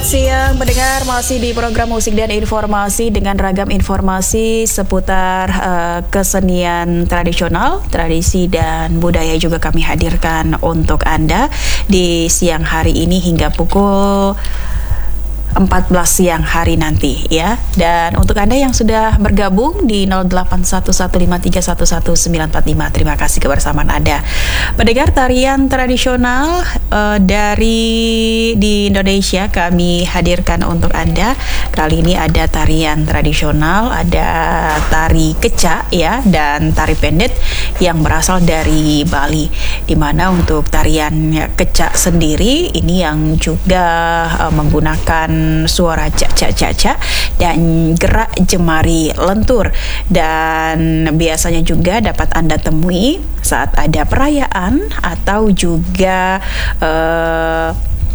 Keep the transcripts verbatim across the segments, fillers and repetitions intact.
siang pendengar, masih di program musik dan informasi dengan ragam informasi seputar uh, kesenian tradisional, tradisi dan budaya juga kami hadirkan untuk Anda di siang hari ini hingga pukul empat belas siang hari nanti ya. Dan untuk Anda yang sudah bergabung di nol delapan satu satu lima tiga satu satu sembilan empat lima, terima kasih kebersamaan Anda. Mendengar tarian tradisional uh, dari di Indonesia kami hadirkan untuk Anda. Kali ini ada tarian tradisional, ada tari kecak ya, dan tari pendet yang berasal dari Bali. Di mana untuk tarian kecak sendiri ini yang juga uh, menggunakan suara cak-cak-cak-cak dan gerak jemari lentur, dan biasanya juga dapat Anda temui saat ada perayaan atau juga uh,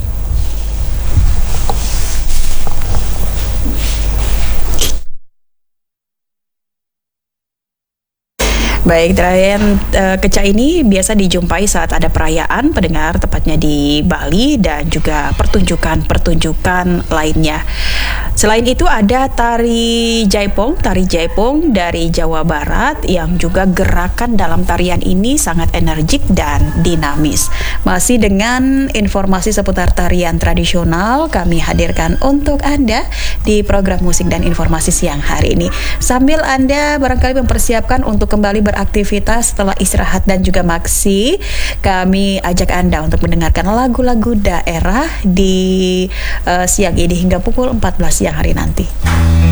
Baik, tarian uh, kecak ini biasa dijumpai saat ada perayaan pendengar, tepatnya di Bali, dan juga pertunjukan-pertunjukan lainnya. Selain itu ada tari jaipong, tari jaipong dari Jawa Barat yang juga gerakan dalam tarian ini sangat energik dan dinamis. Masih dengan informasi seputar tarian tradisional kami hadirkan untuk Anda di program musik dan informasi siang hari ini. Sambil Anda barangkali mempersiapkan untuk kembali beraktivitas setelah istirahat dan juga maksi, kami ajak Anda untuk mendengarkan lagu-lagu daerah di uh, siang ini hingga pukul empat belas siang hari nanti.